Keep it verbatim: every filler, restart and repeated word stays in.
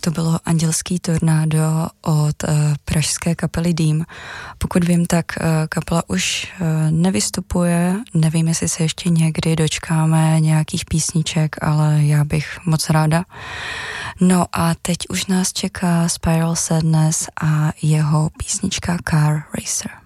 to bylo Andělský tornádo od uh, pražské kapely Dým. Pokud vím, tak uh, kapela už uh, nevystupuje, nevím, jestli se ještě někdy dočkáme nějakých písniček, ale já bych moc ráda. No a teď už nás čeká Spiral Sadness a jeho písnička Car Racer.